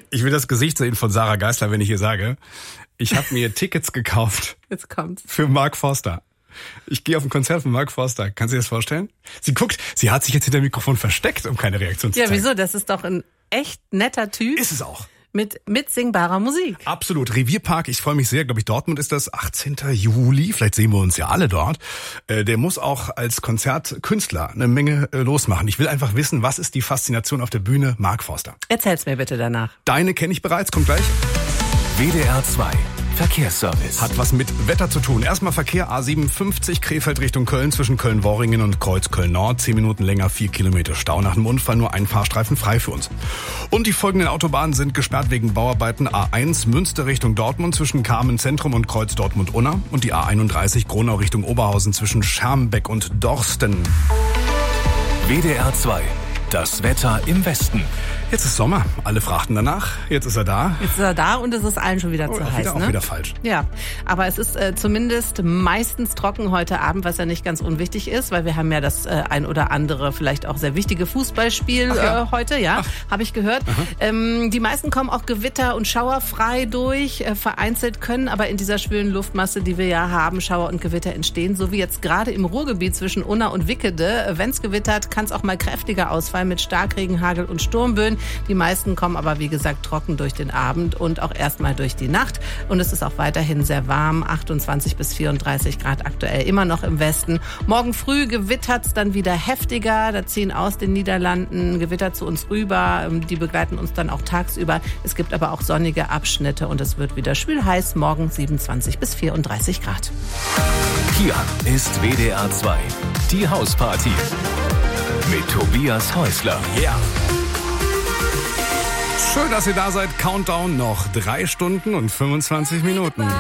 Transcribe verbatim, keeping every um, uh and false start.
Ich will das Gesicht sehen von Sarah Geisler, wenn ich hier sage, ich habe mir Tickets gekauft. Jetzt kommt's. Für Mark Forster. Ich gehe auf ein Konzert von Mark Forster. Kannst du dir das vorstellen? Sie guckt, sie hat sich jetzt hinter dem Mikrofon versteckt, um keine Reaktion zu ja, zeigen. Ja, wieso? Das ist doch ein echt netter Typ. Ist es auch. Mit mitsingbarer Musik. Absolut. Revierpark, ich freue mich sehr. Glaube ich, Dortmund ist das achtzehnten Juli. Vielleicht sehen wir uns ja alle dort. Äh, der muss auch als Konzertkünstler eine Menge äh, losmachen. Ich will einfach wissen, was ist die Faszination auf der Bühne Mark Forster? Erzähl's mir bitte danach. Deine kenne ich bereits, kommt gleich. W D R zwei Verkehrsservice. Hat was mit Wetter zu tun. Erstmal Verkehr A siebenundfünfzig Krefeld Richtung Köln zwischen Köln-Worringen und Kreuz Köln-Nord. Zehn Minuten länger, vier Kilometer Stau. Nach dem Unfall nur ein Fahrstreifen frei für uns. Und die folgenden Autobahnen sind gesperrt wegen Bauarbeiten. A eins Münster Richtung Dortmund zwischen Kamen Zentrum und Kreuz Dortmund-Unna. Und die A einunddreißig Gronau Richtung Oberhausen zwischen Schermbeck und Dorsten. W D R zwei. Das Wetter im Westen. Jetzt ist Sommer. Alle fragten danach. Jetzt ist er da. Jetzt ist er da und es ist allen schon wieder oh, zu auch heiß. Wieder, ne? Auch wieder falsch. Ja, aber es ist äh, zumindest meistens trocken heute Abend, was ja nicht ganz unwichtig ist, weil wir haben ja das äh, ein oder andere, vielleicht auch sehr wichtige Fußballspiel ja. äh, heute, ja, habe ich gehört. Ähm, die meisten kommen auch Gewitter und Schauer frei durch. Äh, vereinzelt können aber in dieser schwülen Luftmasse, die wir ja haben, Schauer und Gewitter entstehen. So wie jetzt gerade im Ruhrgebiet zwischen Unna und Wickede. Wenn es gewittert, kann es auch mal kräftiger ausfallen mit Starkregen, Hagel und Sturmböen. Die meisten kommen aber, wie gesagt, trocken durch den Abend und auch erstmal durch die Nacht. Und es ist auch weiterhin sehr warm, achtundzwanzig bis vierunddreißig Grad aktuell immer noch im Westen. Morgen früh gewittert's dann wieder heftiger. Da ziehen aus den Niederlanden Gewitter zu uns rüber. Die begleiten uns dann auch tagsüber. Es gibt aber auch sonnige Abschnitte und es wird wieder schwül heiß. Morgen siebenundzwanzig bis vierunddreißig Grad. Hier ist W D R zwei, die Hausparty. Mit Tobias Häusler. Ja. Yeah. Schön, dass ihr da seid. Countdown noch drei Stunden und fünfundzwanzig Minuten.